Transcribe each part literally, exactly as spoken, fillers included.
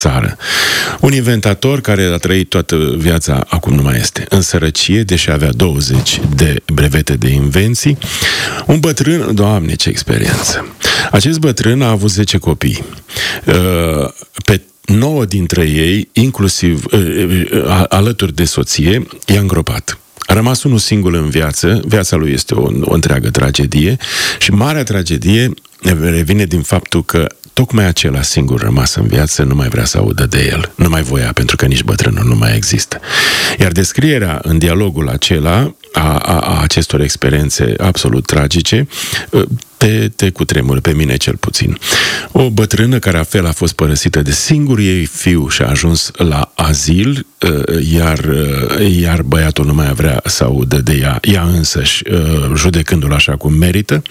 țară. Un inventator care a trăit toată viața, acum nu mai este, în sărăcie, deși avea douăzeci de brevete de invenții. Un bătrân, Doamne, ce experiență! Acest bătrân a avut zece copii. Pe nouă dintre ei, inclusiv alături de soție, i-a îngropat. A rămas unul singur în viață, viața lui este o, o întreagă tragedie și marea tragedie revine din faptul că tocmai acela singur rămas în viață nu mai vrea să audă de el, nu mai voia, pentru că nici bătrânul nu mai există. Iar descrierea în dialogul acela a, a, a acestor experiențe absolut tragice te, te cutremură, pe mine cel puțin. O bătrână care a fel a fost părăsită de singurul ei fiu și a ajuns la azil, iar, iar băiatul nu mai vrea să audă de ea, ea însăși, judecându-l așa cum merită.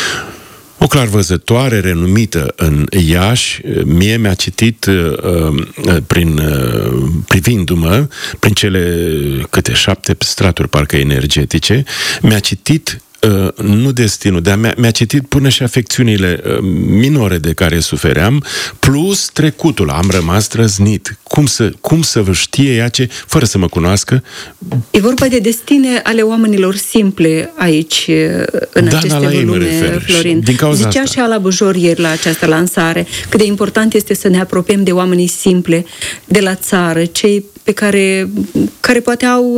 O clarvăzătoare renumită în Iași, mie mi-a citit, uh, prin, uh, privindu-mă, prin cele câte șapte straturi parcă energetice, mi-a citit Uh, nu destinul, dar mi-a, mi-a citit până și afecțiunile uh, minore de care sufeream, plus trecutul. Am rămas trăznit. Cum să, cum să vă știe ea ce, fără să mă cunoască? E vorba de destine ale oamenilor simple aici, în da, aceste da, volume, Florin. Din cauza Zicea asta. și Ala Bujor ieri la această lansare cât de important este să ne apropiem de oamenii simple, de la țară, cei pe care, care poate au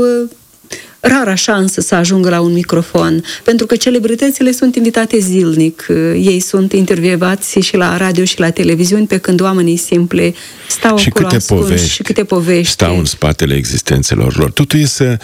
rara șansă să ajungă la un microfon, pentru că celebritățile sunt invitate zilnic, ei sunt intervievați și la radio și la televiziuni, pe când oamenii simple stau și acolo câte ascunși povești, și câte povești stau în spatele existențelor lor. Totul e să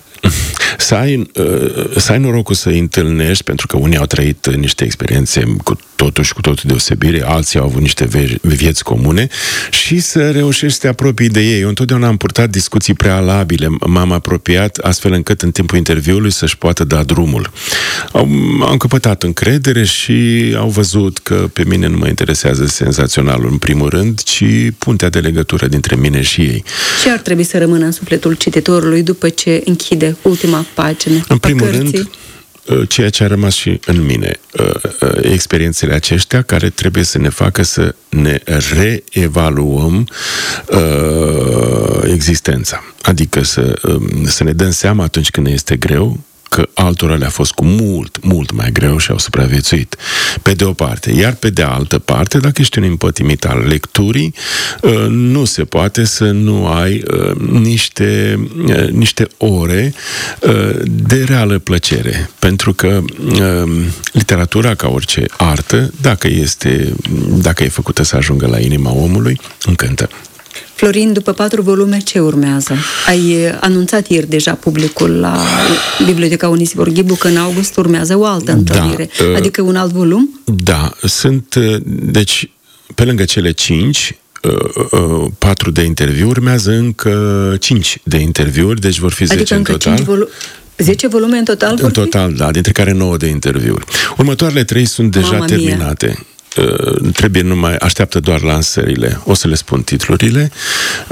Să ai, să ai norocul să îi întâlnești, pentru că unii au trăit niște experiențe cu totul și cu totul deosebire, alții au avut niște vieți comune și să reușești să te apropii de ei. Eu întotdeauna am purtat discuții prealabile, m-am apropiat astfel încât în timpul interviului să-și poată da drumul. Am, am căpătat încredere și au văzut că pe mine nu mă interesează senzaționalul în primul rând, ci puntea de legătură dintre mine și ei. Ce ar trebui să rămână în sufletul cititorului după ce închide ultima pagină? În primul rând, ceea ce a rămas și în mine, experiențele aceștia care trebuie să ne facă să ne reevaluăm existența. Adică să, să ne dăm seama atunci când ne este greu că altora le-a fost cu mult, mult mai greu și au supraviețuit. Pe de o parte. Iar pe de altă parte, dacă ești un împătimit al lecturii, nu se poate să nu ai niște, niște ore de reală plăcere. Pentru că literatura, ca orice artă, dacă este, dacă e făcută să ajungă la inima omului, încântă. Florin, după patru volume, ce urmează? Ai anunțat ieri deja publicul la Biblioteca Onisifor Ghibu că în august urmează o altă întâlnire, da, adică un alt volum? Da, sunt, deci, pe lângă cele cinci, patru de interviuri, urmează încă cinci de interviuri, deci vor fi zece adică în total. Volu- zece volume în total vor În total, fi? da, dintre care nouă de interviuri. Următoarele trei sunt deja Mama terminate. Mia. Uh, trebuie numai, așteaptă doar lansările. O să le spun titlurile. Uh,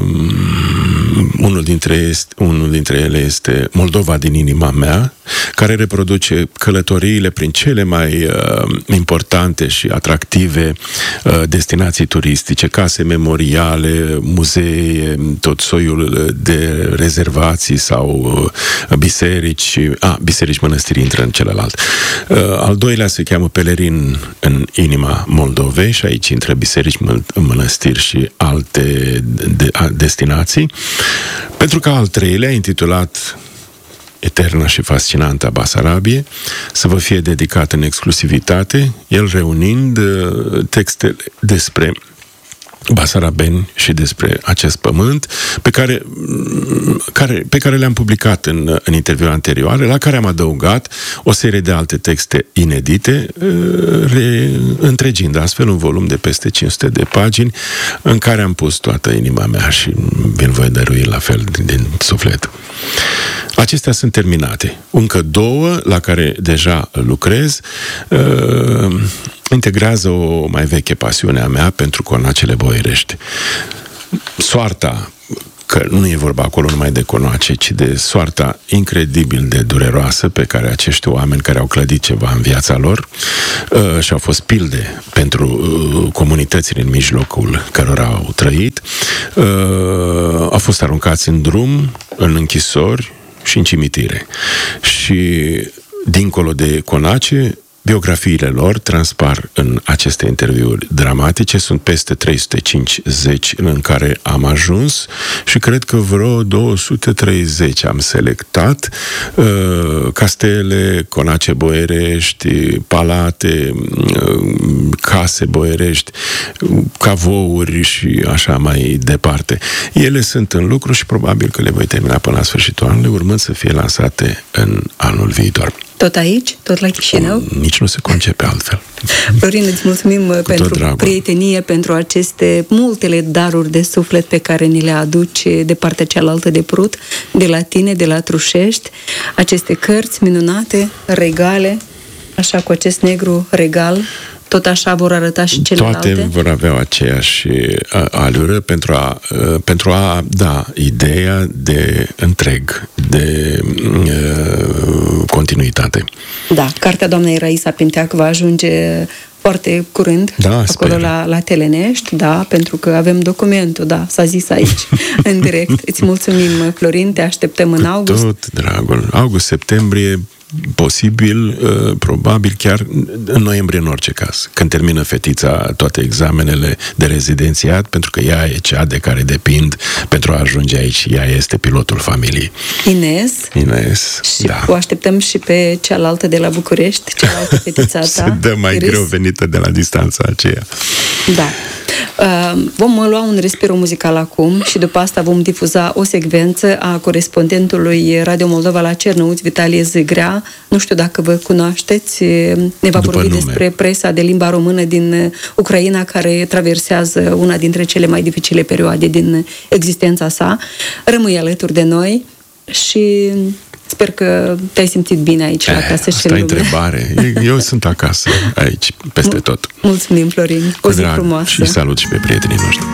unul, dintre este, unul dintre ele este Moldova din inima mea, care reproduce călătoriile prin cele mai uh, importante și atractive uh, destinații turistice, case memoriale, muzee, tot soiul de rezervații sau uh, biserici. Ah, biserici, mănăstiri intră în celălalt. Uh, al doilea se cheamă Pelerin în inima Moldovei și aici intră biserici, mănăstiri și alte de, a, destinații. Pentru că al treilea, intitulat Eterna și fascinantă Basarabie, să vă fie dedicat în exclusivitate, el reunind uh, texte despre basarabeni și despre acest pământ pe care, care, pe care le-am publicat în, în interviuri anterioare, la care am adăugat o serie de alte texte inedite, re, întregind astfel un volum de peste cinci sute de pagini în care am pus toată inima mea și vi-l voi dărui la fel din, din suflet. Acestea sunt terminate. Încă două la care deja lucrez uh, integrează o mai veche pasiune a mea pentru cornacele boierești. Soarta că nu e vorba acolo numai de Conace, ci de soarta incredibil de dureroasă pe care acești oameni care au clădit ceva în viața lor uh, și au fost pilde pentru uh, comunitățile în mijlocul cărora au trăit, uh, au fost aruncați în drum, în închisori și în cimitire. Și dincolo de Conace, biografiile lor transpar în aceste interviuri dramatice, sunt peste trei sute cincizeci în care am ajuns și cred că vreo două sute treizeci am selectat, uh, castele, conace boierești, palate, uh, case boierești, cavouri și așa mai departe. Ele sunt în lucru și probabil că le voi termina până la sfârșitul anului, urmând să fie lansate în anul viitor. Tot aici? Tot la Chișinău? Nici nu se concepe altfel. Florin, îți mulțumim Cu pentru prietenie, pentru aceste multele daruri de suflet pe care ni le aduci de partea cealaltă de Prut, de la tine, de la Trușești, aceste cărți minunate, regale, așa cu acest negru regal. Tot așa vor arăta și celelalte? Toate vor avea aceeași alură pentru a, pentru a da ideea de întreg, de uh, continuitate. Da, cartea doamnei Raisa Pinteac va ajunge foarte curând, da, acolo la, la Telenești, da, pentru că avem documentul, da, s-a zis aici, în direct. Îți mulțumim, Florin, te așteptăm în august. Tot, dragul. August-septembrie, posibil, probabil chiar în noiembrie în orice caz, când termină fetița toate examenele de rezidențiat, pentru că ea e cea de care depind pentru a ajunge aici. Ea este pilotul familiei. Ines. Ines, și da. O așteptăm și pe cealaltă de la București, cealaltă fetița ta. Se dă mai Iris. greu venită de la distanța aceea. Da. Uh, vom lua un respiro muzical acum și după asta vom difuza o secvență a corespondentului Radio Moldova la Cernăuți, Vitalie Zâgrea. Nu știu dacă vă cunoașteți, ne va După vorbi nume. despre presa de limba română din Ucraina, care traversează una dintre cele mai dificile perioade din existența sa. Rămâi alături de noi și sper că te-ai simțit bine aici la casă și în lume. Asta e întrebare. Eu sunt acasă, aici, peste tot. Mulțumim, Florin. O zi frumoasă. Și salut și pe prietenii noștri.